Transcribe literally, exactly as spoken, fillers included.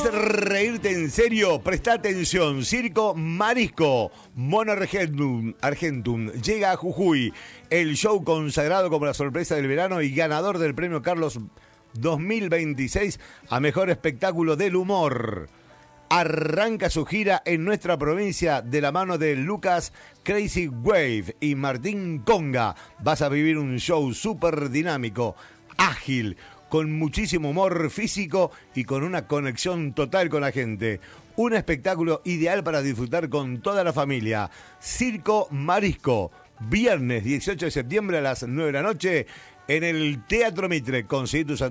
¿Querés reírte en serio? Presta atención. Circo Marisco, Mono Argentum, Argentum llega a Jujuy. El show consagrado como la sorpresa del verano y ganador del premio Carlos dos mil veintiséis a mejor espectáculo del humor. Arranca su gira en nuestra provincia de la mano de Lucas Crazy Wave y Martín Conga. Vas a vivir un show súper dinámico, ágil, con muchísimo humor físico y con una conexión total con la gente. Un espectáculo ideal para disfrutar con toda la familia. Circo Marisco, viernes dieciocho de septiembre a las nueve de la noche en el Teatro Mitre. Conseguí tus